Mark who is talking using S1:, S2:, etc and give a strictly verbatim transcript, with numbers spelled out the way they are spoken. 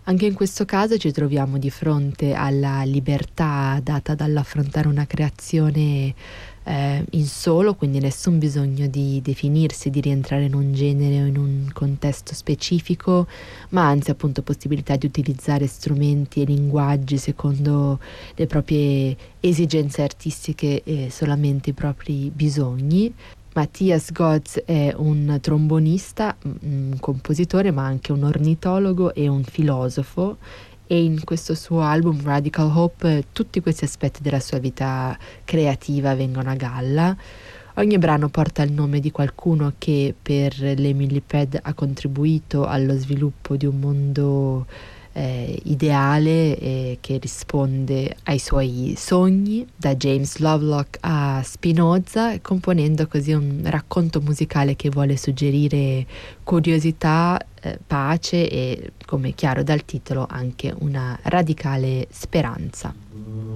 S1: Anche in questo caso ci troviamo di fronte alla libertà data dall'affrontare una creazione eh, in solo, quindi nessun bisogno di definirsi, di rientrare in un genere o in un contesto specifico, ma anzi appunto possibilità di utilizzare strumenti e linguaggi secondo le proprie esigenze artistiche e solamente i propri bisogni. Matthias Godz è un trombonista, un compositore, ma anche un ornitologo e un filosofo, e in questo suo album Radical Hope tutti questi aspetti della sua vita creativa vengono a galla. Ogni brano porta il nome di qualcuno che per le Millipede ha contribuito allo sviluppo di un mondo eh, ideale eh, che risponde ai suoi sogni, da James Lovelock a Spinoza, componendo così un racconto musicale che vuole suggerire curiosità, eh, pace e, come è chiaro dal titolo, anche una radicale speranza.